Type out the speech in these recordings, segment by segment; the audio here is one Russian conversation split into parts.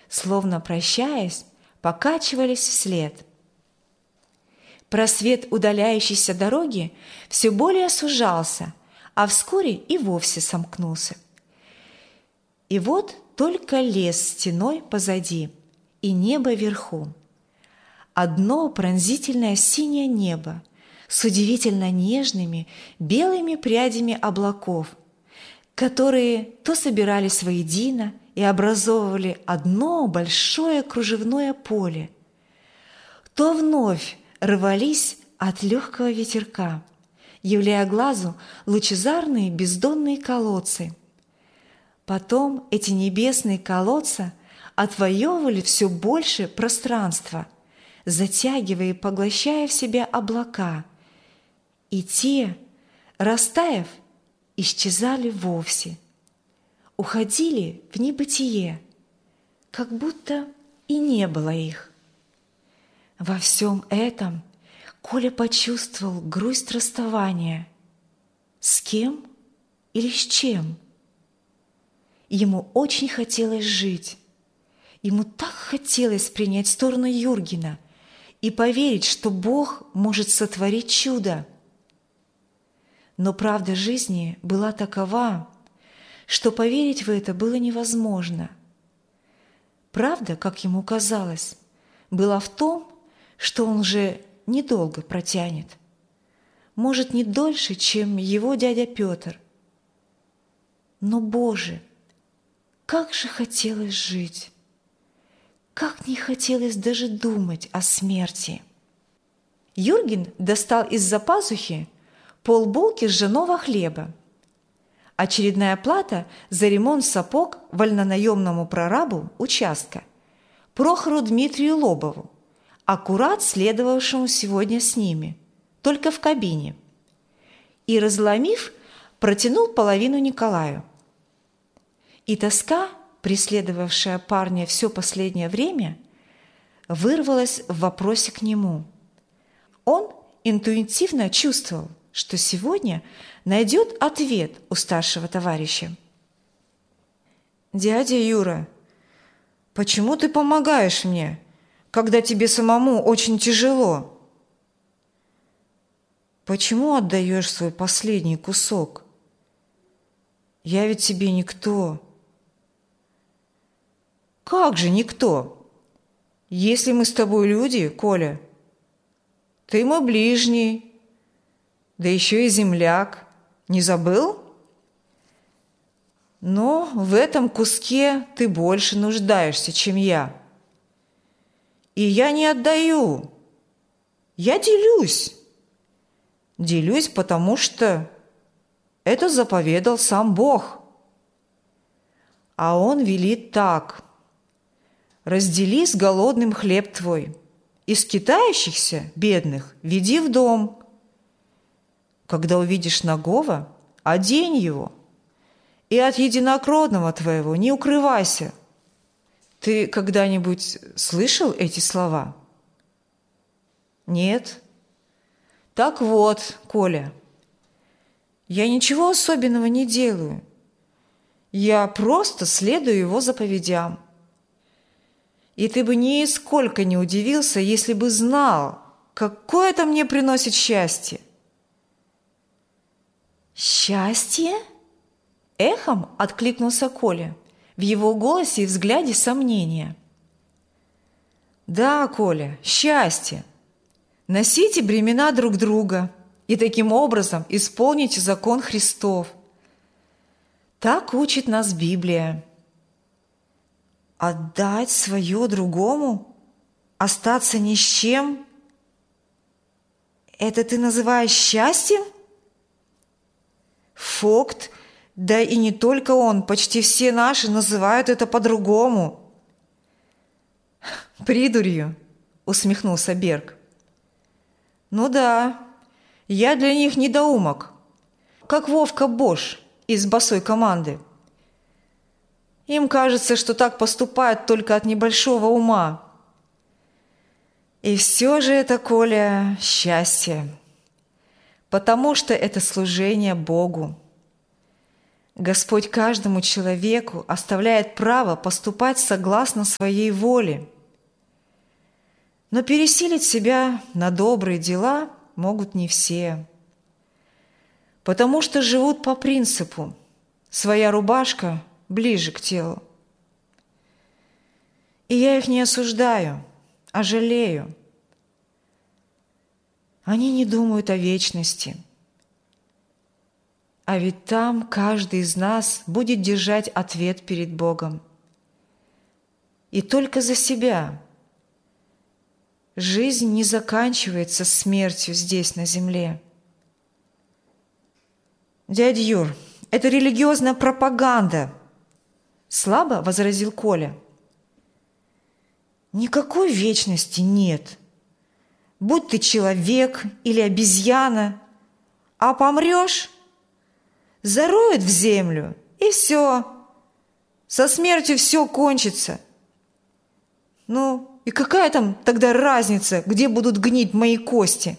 словно прощаясь, покачивались вслед. Просвет удаляющейся дороги все более сужался, а вскоре и вовсе сомкнулся. И вот только лес стеной позади и небо вверху. Одно пронзительное синее небо с удивительно нежными белыми прядями облаков, которые то собирались воедино и образовывали одно большое кружевное поле, то вновь рвались от легкого ветерка, являя глазу лучезарные бездонные колодцы. Потом эти небесные колодцы отвоевывали все больше пространства, затягивая и поглощая в себя облака, и те, растаяв, исчезали вовсе, уходили в небытие, как будто и не было их. Во всем этом Коля почувствовал грусть расставания. С кем или с чем? Ему очень хотелось жить. Ему так хотелось принять сторону Юргена и поверить, что Бог может сотворить чудо. Но правда жизни была такова, что поверить в это было невозможно. Правда, как ему казалось, была в том, что он же недолго протянет. Может, не дольше, чем его дядя Петр. Но, Боже, как же хотелось жить! Как не хотелось даже думать о смерти! Юрген достал из-за пазухи полбулки ржаного хлеба. Очередная плата за ремонт сапог вольнонаемному прорабу участка Прохору Дмитрию Лобову, аккурат следовавшему сегодня с ними, только в кабине. И, разломив, протянул половину Николаю. И тоска, преследовавшая парня все последнее время, вырвалась в вопросе к нему. Он интуитивно чувствовал, что сегодня найдет ответ у старшего товарища. «Дядя Юра, почему ты помогаешь мне, когда тебе самому очень тяжело? Почему отдаешь свой последний кусок? Я ведь тебе никто». «Как же никто? Если мы с тобой люди, Коля, ты мой ближний, да еще и земляк. Не забыл? Но в этом куске ты больше нуждаешься, чем я. И я не отдаю. Я делюсь. Делюсь, потому что это заповедал сам Бог. А Он велит так: раздели с голодным хлеб твой, и скитающихся, бедных, веди в дом. Когда увидишь нагого, одень его, и от единокровного твоего не укрывайся. Ты когда-нибудь слышал эти слова? Нет? Так вот, Коля, я ничего особенного не делаю. Я просто следую его заповедям. И ты бы нисколько не удивился, если бы знал, какое это мне приносит счастье. «Счастье?» – эхом откликнулся Коля. В его голосе и взгляде сомнения. «Да, Коля, счастье. Носите бремена друг друга и таким образом исполните закон Христов. Так учит нас Библия. Отдать свое другому? Остаться ни с чем? Это ты называешь счастьем? Фокт, да и не только он, почти все наши называют это по-другому». «Придурью», — усмехнулся Берг. «Ну да, я для них недоумок, как Вовка Бош из босой команды. Им кажется, что так поступают только от небольшого ума. И все же это, Коля, счастье, потому что это служение Богу. Господь каждому человеку оставляет право поступать согласно своей воле. Но пересилить себя на добрые дела могут не все, потому что живут по принципу «своя рубашка ближе к телу». И я их не осуждаю, а жалею. Они не думают о вечности. А ведь там каждый из нас будет держать ответ перед Богом. И только за себя. Жизнь не заканчивается смертью здесь, на земле. «Дядя Юр, это религиозная пропаганда!» Слабо возразил Коля. «Никакой вечности нет. Будь ты человек или обезьяна, а помрешь, зароют в землю, и все. Со смертью все кончится. Ну, и какая там тогда разница, где будут гнить мои кости?»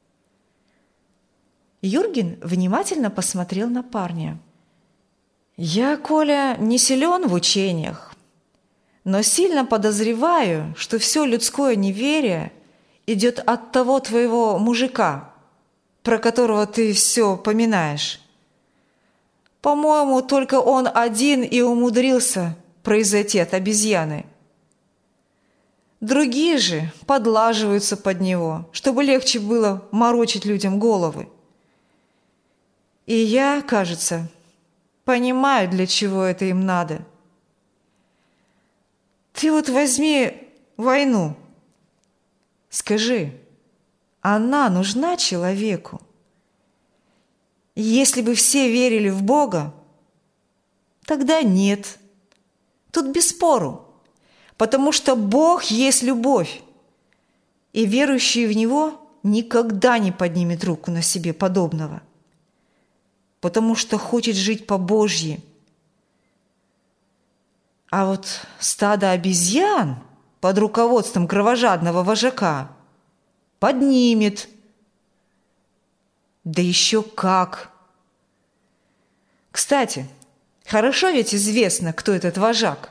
Юрген внимательно посмотрел на парня. «Я, Коля, не силен в учениях, но сильно подозреваю, что все людское неверие идет от того твоего мужика, про которого ты все поминаешь. По-моему, только он один и умудрился произойти от обезьяны. Другие же подлаживаются под него, чтобы легче было морочить людям головы. И я, кажется, понимаю, для чего это им надо. Ты вот возьми войну. Скажи, она нужна человеку? Если бы все верили в Бога, тогда нет. Тут без спору, потому что Бог есть любовь, и верующий в Него никогда не поднимет руку на себе подобного, потому что хочет жить по-божьи. А вот стадо обезьян под руководством кровожадного вожака поднимет. Да еще как! Кстати, хорошо ведь известно, кто этот вожак.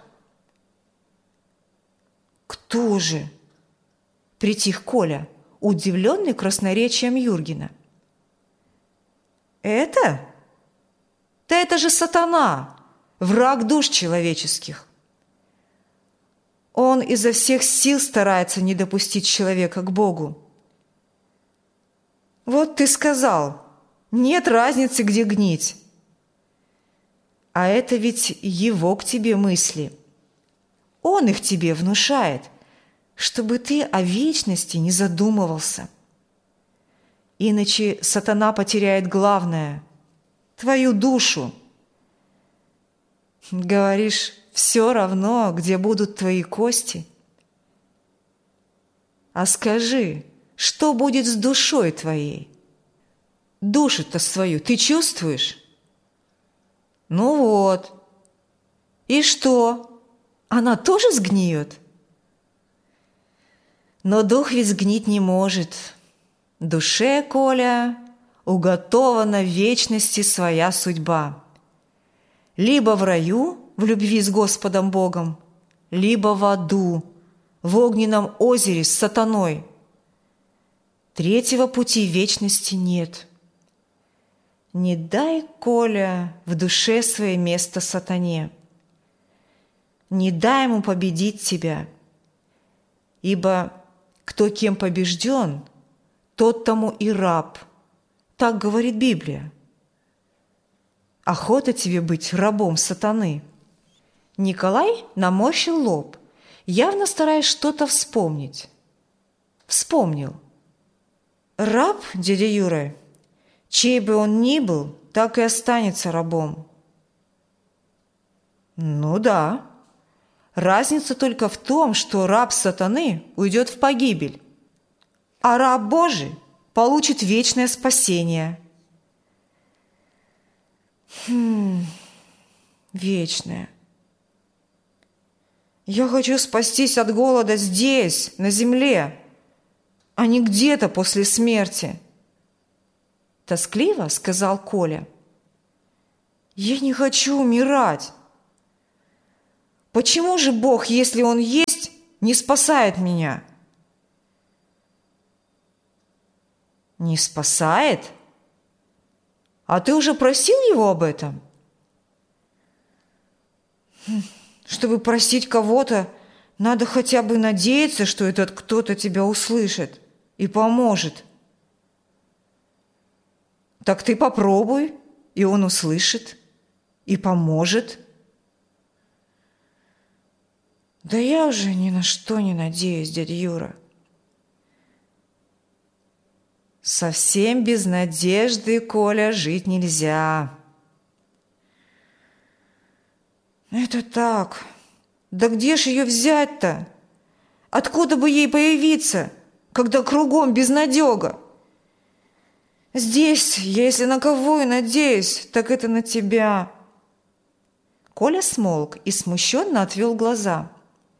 «Кто же?» – притих Коля, удивленный красноречием Юргена. «Это? Да это же сатана, враг душ человеческих. Он изо всех сил старается не допустить человека к Богу. Вот ты сказал, нет разницы, где гнить. А это ведь его к тебе мысли. Он их тебе внушает, чтобы ты о вечности не задумывался. Иначе сатана потеряет главное – твою душу. Говоришь, все равно, где будут твои кости. А скажи, что будет с душой твоей? Душу-то свою ты чувствуешь? Ну вот. И что? Она тоже сгниет? Но дух ведь сгнить не может. Душе, Коля, уготована в вечности своя судьба. Либо в раю, в любви с Господом Богом, либо в аду, в огненном озере с сатаной. Третьего пути вечности нет. Не дай, Коля, в душе своей место сатане. Не дай ему победить тебя, ибо кто кем побежден, тот тому и раб. Так говорит Библия. Охота тебе быть рабом сатаны. Николай наморщил лоб, явно стараясь что-то вспомнить. Вспомнил. Раб, дядя Юра, чей бы он ни был, так и останется рабом. Ну да. Разница только в том, что раб сатаны уйдет в погибель, а раб Божий получит вечное спасение. Вечное. Я хочу спастись от голода здесь, на земле, а не где-то после смерти. Тоскливо сказал Коля. Я не хочу умирать. Почему же Бог, если Он есть, не спасает меня? Не спасает? А ты уже просил Его об этом? Чтобы просить кого-то, надо хотя бы надеяться, что этот кто-то тебя услышит и поможет. Так ты попробуй, и Он услышит, и поможет. Да я уже ни на что не надеюсь, дядя Юра. Совсем без надежды, Коля, жить нельзя. Это так. Да где ж ее взять-то? Откуда бы ей появиться, когда кругом безнадега? Здесь, если на кого и надеюсь, так это на тебя. Коля смолк и смущенно отвел глаза.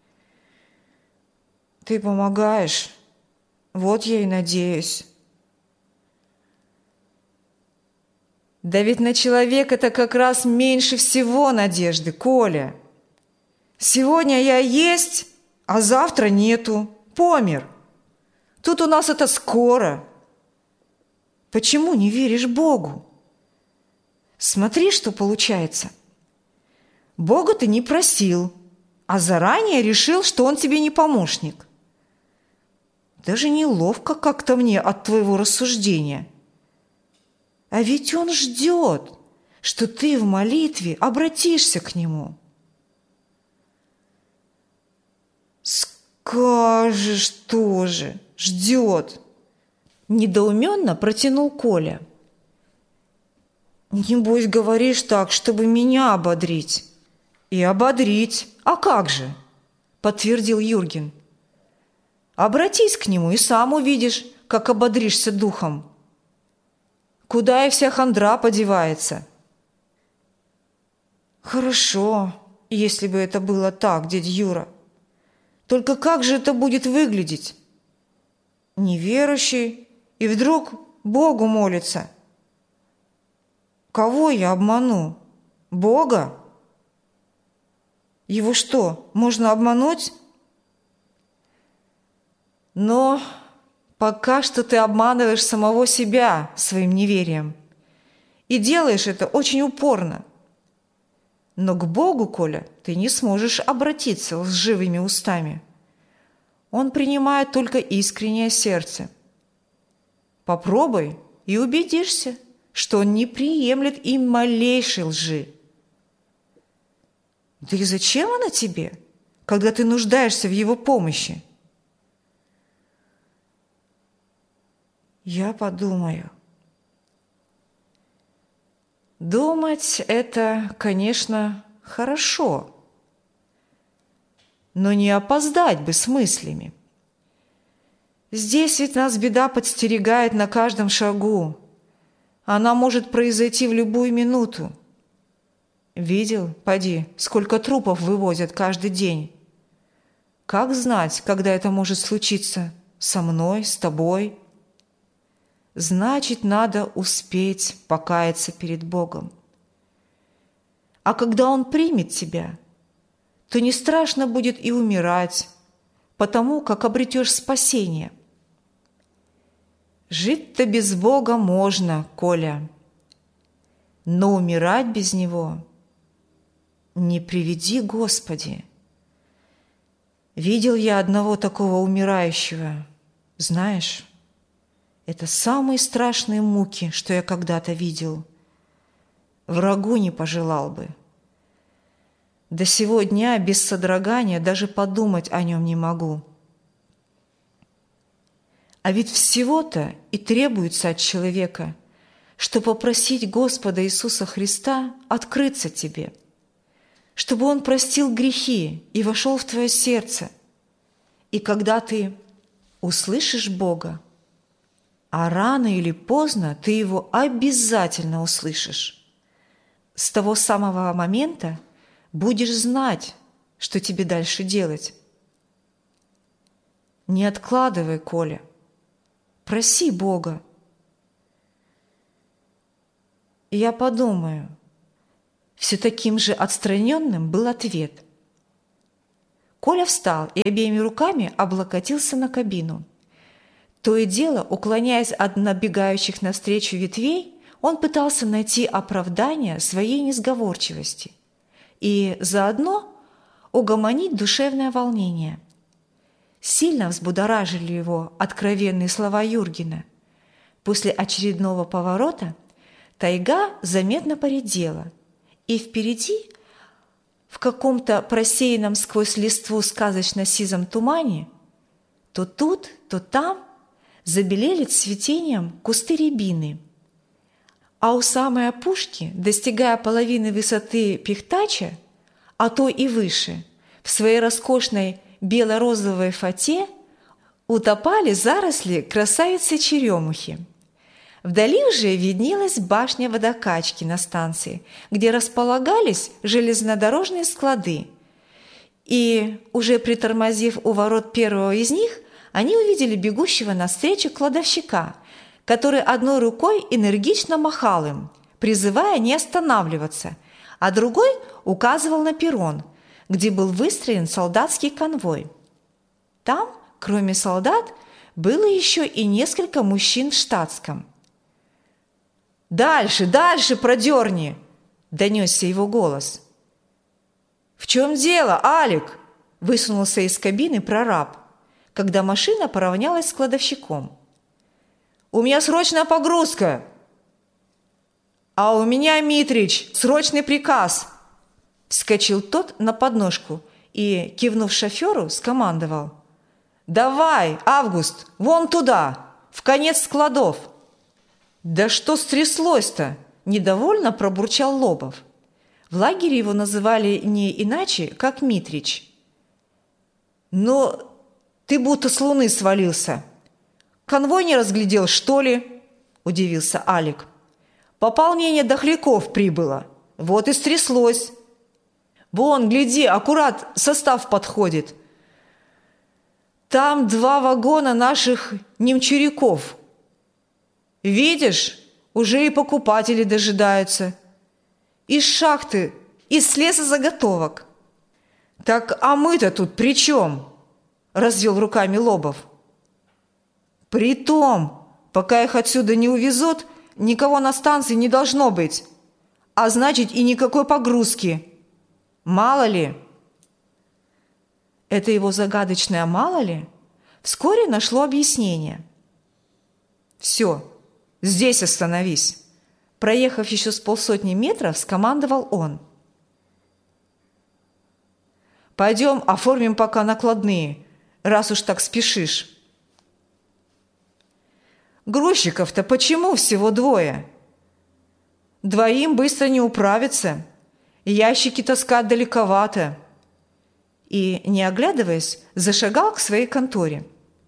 Ты помогаешь, вот я и надеюсь. Да ведь на человека-то как раз меньше всего надежды, Коля. Сегодня я есть, а завтра нету. Помер. Тут у нас это скоро. Почему не веришь Богу? Смотри, что получается. Бога ты не просил, а заранее решил, что Он тебе не помощник. Даже неловко как-то мне от твоего рассуждения. А ведь Он ждет, что ты в молитве обратишься к Нему. Скажешь тоже, ждет. Недоуменно протянул Коля. Небось, говоришь так, чтобы меня ободрить. И ободрить. А как же? Подтвердил Юрген. Обратись к Нему и сам увидишь, как ободришься духом. Куда и вся хандра подевается? Хорошо, если бы это было так, дядя Юра. Только как же это будет выглядеть? Неверующий и вдруг Богу молится. Кого я обману? Бога? Его что, можно обмануть? Но пока что ты обманываешь самого себя своим неверием. И делаешь это очень упорно. Но к Богу, Коля, ты не сможешь обратиться лживыми устами. Он принимает только искреннее сердце. Попробуй и убедишься, что Он не приемлет и малейшей лжи. Да и зачем она тебе, когда ты нуждаешься в Его помощи? Я подумаю. Думать – это, конечно, хорошо, но не опоздать бы с мыслями. Здесь ведь нас беда подстерегает на каждом шагу. Она может произойти в любую минуту. Видел, поди, сколько трупов вывозят каждый день. Как знать, когда это может случиться со мной, с тобой? Значит, надо успеть покаяться перед Богом. А когда Он примет тебя, то не страшно будет и умирать, потому как обретешь спасение. Жить-то без Бога можно, Коля, но умирать без Него не приведи, Господи. Видел я одного такого умирающего, знаешь, это самые страшные муки, что я когда-то видел. Врагу не пожелал бы. До сего дня без содрогания даже подумать о нем не могу. А ведь всего-то и требуется от человека, что попросить Господа Иисуса Христа открыться тебе, чтобы Он простил грехи и вошел в твое сердце. И когда ты услышишь Бога, а рано или поздно ты Его обязательно услышишь, с того самого момента будешь знать, что тебе дальше делать. Не откладывай, Коля. Проси Бога. И я подумаю, Все таким же отстраненным был ответ. Коля встал и обеими руками облокотился на кабину. То и дело, уклоняясь от набегающих навстречу ветвей, он пытался найти оправдание своей несговорчивости и заодно угомонить душевное волнение. Сильно взбудоражили его откровенные слова Юргена. После очередного поворота тайга заметно поредела, и впереди, в каком-то просеянном сквозь листву сказочно-сизом тумане, то тут, то там забелели цветением кусты рябины, а у самой опушки, достигая половины высоты Пихтача, а то и выше, в своей роскошной бело-розовой фате утопали заросли красавицы-черемухи. Вдали уже виднелась башня водокачки на станции, где располагались железнодорожные склады. И, уже притормозив у ворот первого из них, они увидели бегущего навстречу кладовщика, который одной рукой энергично махал им, призывая не останавливаться, а другой указывал на перрон, где был выстроен солдатский конвой. Там, кроме солдат, было еще и несколько мужчин в штатском. «Дальше, дальше продерни!» – донесся его голос. «В чем дело, Алик?» – высунулся из кабины прораб, когда машина поравнялась с кладовщиком. «У меня срочная погрузка!» «А у меня, Митрич, срочный приказ!» Вскочил тот на подножку и, кивнув шоферу, скомандовал. «Давай, Август, вон туда, в конец складов!» «Да что стряслось-то?» – недовольно пробурчал Лобов. В лагере его называли не иначе, как Митрич. «Но ты будто с луны свалился. Конвой не разглядел, что ли?» – удивился Алик. «Пополнение дохляков прибыло. Вот и стряслось. Вон, гляди, аккурат состав подходит. Там 2 вагона наших немчуряков. Видишь, уже и покупатели дожидаются. Из шахты, из лесозаготовок». «Так, а мы-то тут при чем?» – развел руками Лобов. «При том, пока их отсюда не увезут, никого на станции не должно быть, а значит и никакой погрузки. Мало ли». Это его загадочное «мало ли» вскоре нашло объяснение. «Все, здесь остановись», – проехав еще с 50 метров, скомандовал он. «Пойдем оформим пока накладные, раз уж так спешишь». «Грузчиков-то почему всего 2? 2 быстро не управиться, ящики таскать далековато». И, не оглядываясь, зашагал к своей конторе.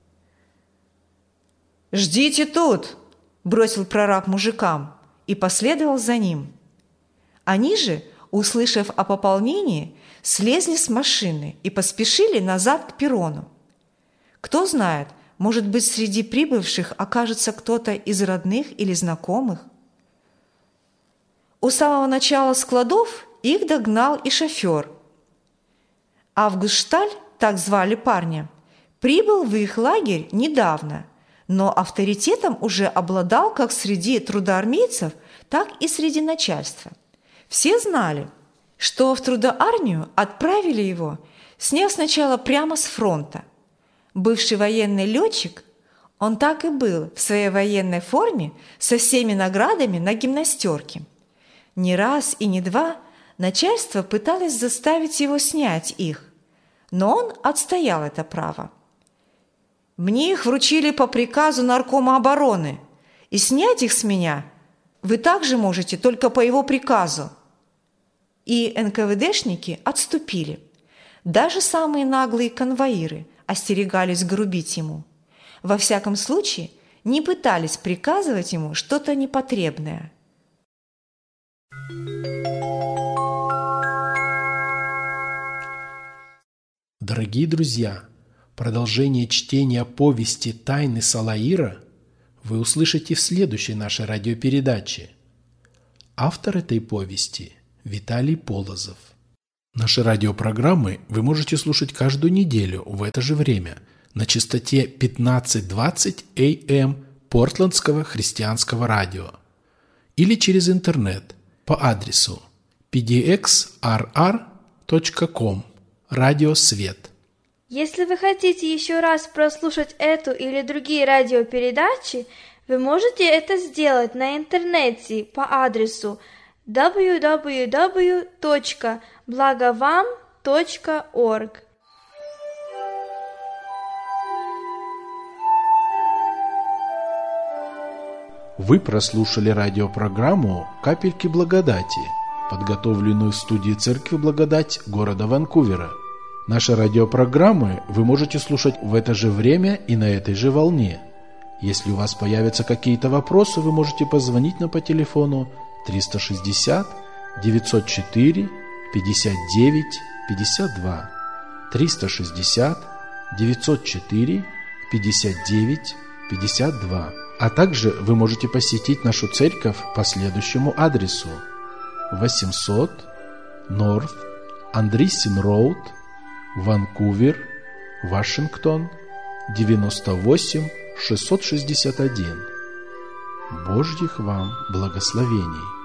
«Ждите тут!» – бросил прораб мужикам и последовал за ним. Они же, услышав о пополнении, слезли с машины и поспешили назад к перрону. Кто знает, может быть, среди прибывших окажется кто-то из родных или знакомых. У самого начала складов их догнал и шофер. Август Шталь, так звали парня, прибыл в их лагерь недавно, но авторитетом уже обладал как среди трудоармейцев, так и среди начальства. Все знали, что в трудоармию отправили его, сняв сначала прямо с фронта. Бывший военный летчик, он так и был в своей военной форме со всеми наградами на гимнастерке. Не раз и не два начальство пыталось заставить его снять их, но он отстоял это право. «Мне их вручили по приказу наркома обороны, и снять их с меня вы также можете только по его приказу». И НКВДшники отступили. Даже самые наглые конвоиры остерегались грубить ему. Во всяком случае, не пытались приказывать ему что-то непотребное. Дорогие друзья, продолжение чтения повести «Тайны Салаира» вы услышите в следующей нашей радиопередаче. Автор этой повести – Виталий Полозов. Наши радиопрограммы вы можете слушать каждую неделю в это же время на частоте 1520 АМ Портландского христианского радио или через интернет по адресу pdxrr.com радиосвет. Если вы хотите еще раз прослушать эту или другие радиопередачи, вы можете это сделать на интернете по адресу www.blagovam.org. Вы прослушали радиопрограмму «Капельки благодати», подготовленную в студии Церкви Благодать города Ванкувера. Наши радиопрограммы вы можете слушать в это же время и на этой же волне. Если у вас появятся какие-то вопросы, вы можете позвонить нам по телефону 360 904 59 52 360 904 59 52. А также вы можете посетить нашу церковь по следующему адресу: 800 North Andreessen Road, Ванкувер, Вашингтон, 98661. Божьих вам благословений!